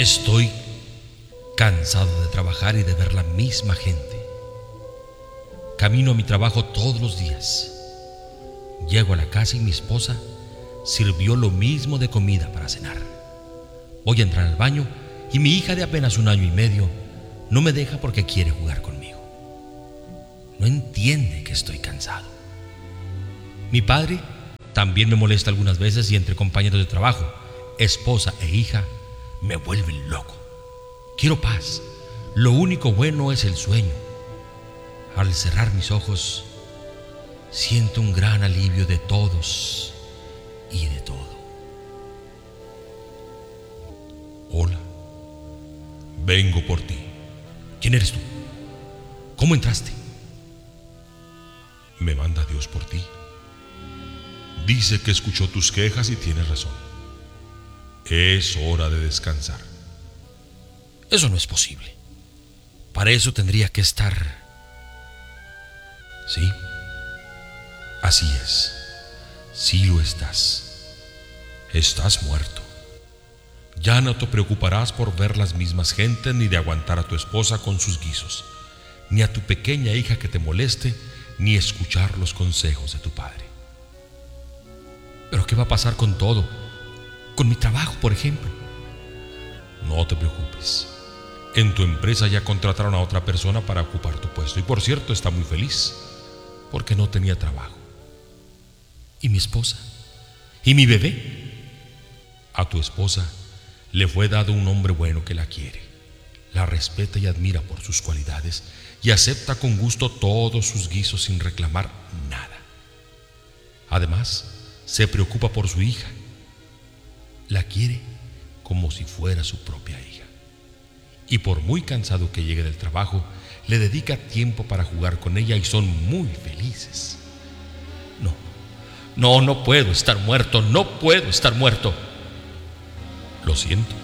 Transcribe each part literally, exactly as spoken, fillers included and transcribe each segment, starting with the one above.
Estoy cansado de trabajar y de ver la misma gente. Camino a mi trabajo todos los días. Llego a la casa y mi esposa sirvió lo mismo de comida para cenar. Voy a entrar al baño y mi hija de apenas un año y medio no me deja porque quiere jugar conmigo. No entiende que estoy cansado. Mi padre también me molesta algunas veces y entre compañeros de trabajo, esposa e hija, me vuelven loco. Quiero paz. Lo único bueno es el sueño. Al cerrar mis ojos, siento un gran alivio de todos y de todo. Hola, vengo por ti. ¿Quién eres tú? ¿Cómo entraste? Me manda Dios por ti. Dice que escuchó tus quejas y tienes razón. Es hora de descansar. Eso no es posible. Para eso tendría que estar... Sí, así es. Sí lo estás. Estás muerto. Ya no te preocuparás por ver las mismas gentes, ni de aguantar a tu esposa con sus guisos, ni a tu pequeña hija que te moleste, ni escuchar los consejos de tu padre. ¿Pero qué va a pasar con todo? Con mi trabajo, por ejemplo. No te preocupes. En tu empresa ya contrataron a otra persona para ocupar tu puesto. Y por cierto, está muy feliz porque no tenía trabajo. ¿Y mi esposa? ¿Y mi bebé? A tu esposa le fue dado un hombre bueno que la quiere, la respeta y admira por sus cualidades y acepta con gusto todos sus guisos sin reclamar nada. Además, se preocupa por su hija. La quiere como si fuera su propia hija. Y por muy cansado que llegue del trabajo, le dedica tiempo para jugar con ella y son muy felices. No, no, no puedo estar muerto, no puedo estar muerto. Lo siento.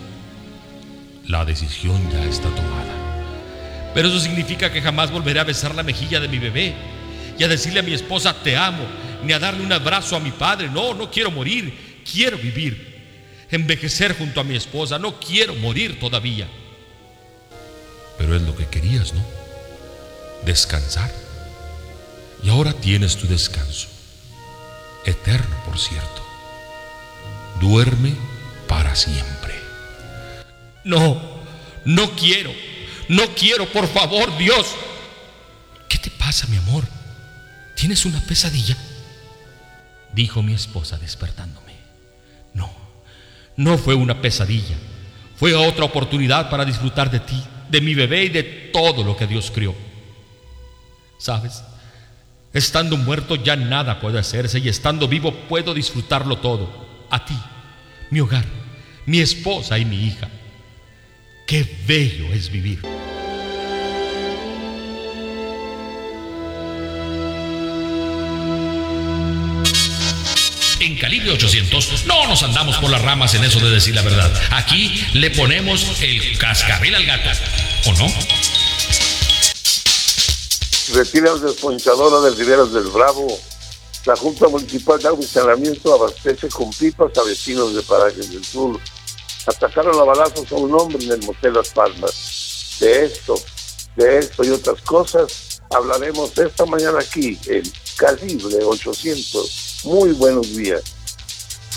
La decisión ya está tomada. Pero eso significa que jamás volveré a besar la mejilla de mi bebé y a decirle a mi esposa te amo, ni a darle un abrazo a mi padre. No, no quiero morir, quiero vivir, envejecer junto a mi esposa. No quiero morir todavía. Pero es lo que querías, ¿no? Descansar. Y ahora tienes tu descanso, eterno, por cierto. Duerme para siempre. No, no quiero, no quiero, por favor, Dios. ¿Qué te pasa, mi amor? ¿Tienes una pesadilla?, dijo mi esposa despertándome. No, no fue una pesadilla. Fue otra oportunidad para disfrutar de ti, de mi bebé y de todo lo que Dios crió. ¿Sabes? Estando muerto ya nada puede hacerse y estando vivo puedo disfrutarlo todo. A ti, mi hogar, mi esposa y mi hija. ¡Qué bello es vivir! En Calibre ochocientos no nos andamos por las ramas en eso de decir la verdad. Aquí le ponemos el cascabel al gato, ¿o no? Retiras desponchadora de Riberas del Bravo. La Junta Municipal de Agua y Saneamiento abastece con pipas a vecinos de Parajes del Sur. Atacaron a balazos a un hombre en el motel Las Palmas. De esto, de esto y otras cosas hablaremos esta mañana aquí en Calibre ochocientos. Muy buenos días.